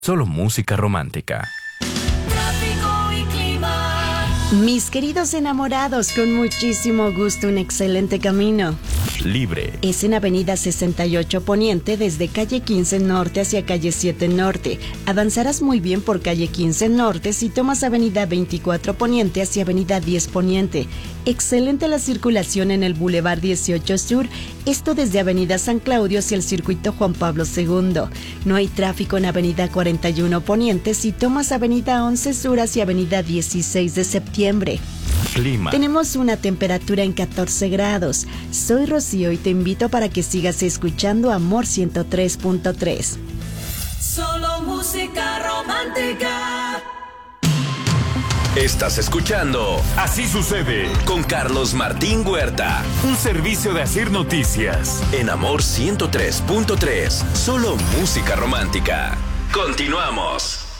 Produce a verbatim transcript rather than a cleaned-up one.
Solo música romántica. Tráfico y clima. Mis queridos enamorados, con muchísimo gusto, un excelente camino. Libre. Es en Avenida sesenta y ocho Poniente, desde calle quince Norte hacia calle siete Norte. Avanzarás muy bien por calle quince Norte si tomas Avenida veinticuatro Poniente hacia Avenida diez Poniente. Excelente la circulación en el Boulevard dieciocho Sur, esto desde Avenida San Claudio hacia el Circuito Juan Pablo segundo. No hay tráfico en Avenida cuarenta y uno Poniente si tomas Avenida once Sur hacia Avenida dieciséis de septiembre. Clima. Tenemos una temperatura en catorce grados. Soy Rocío y te invito para que sigas escuchando Amor ciento tres punto tres. Solo música romántica. Estás escuchando Así sucede con Carlos Martín Huerta un servicio de Asir Noticias en Amor ciento tres punto tres. Solo música romántica. Continuamos.